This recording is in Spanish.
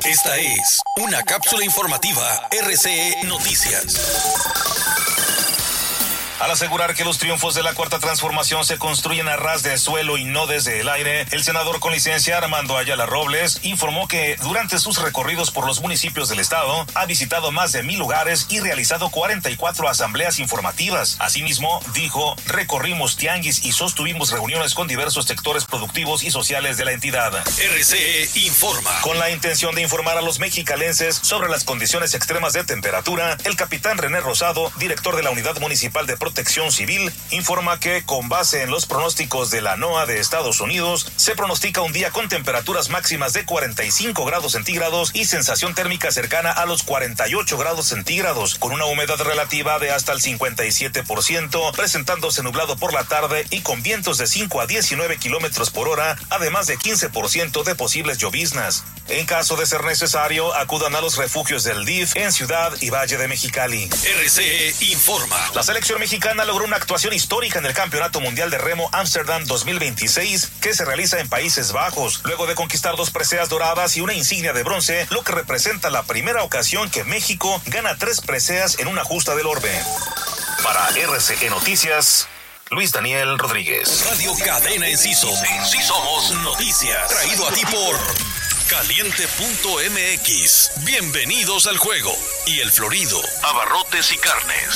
Esta es una cápsula informativa RCE Noticias. Al asegurar que los triunfos de la Cuarta Transformación se construyen a ras de suelo y no desde el aire, el senador con licencia Armando Ayala Robles informó que durante sus recorridos por los municipios del estado ha visitado más de 1,000 lugares y realizado 44 asambleas informativas. Asimismo, dijo, recorrimos tianguis y sostuvimos reuniones con diversos sectores productivos y sociales de la entidad. RCE informa. Con la intención de informar a los mexicalenses sobre las condiciones extremas de temperatura, el capitán René Rosado, director de la Unidad Municipal de Protección Civil, informa que con base en los pronósticos de la NOAA de Estados Unidos, se pronostica un día con temperaturas máximas de 45 grados centígrados y sensación térmica cercana a los 48 grados centígrados, con una humedad relativa de hasta el 57%, presentándose nublado por la tarde y con vientos de 5 a 19 kilómetros por hora, además de 15% de posibles lloviznas. En caso de ser necesario, acudan a los refugios del DIF en Ciudad y Valle de Mexicali. RCE informa. La selección mexicana logró una actuación histórica en el Campeonato Mundial de Remo Amsterdam 2026, que se realiza en Países Bajos, luego de conquistar 2 preseas doradas y una insignia de bronce, lo que representa la primera ocasión que México gana 3 preseas en una justa del orbe. Para RCE Noticias, Luis Daniel Rodríguez. Radio Cadena Enciso. Sí somos noticias. Traído a ti por Caliente.mx. Bienvenidos al juego. Y El Florido, Abarrotes y Carnes.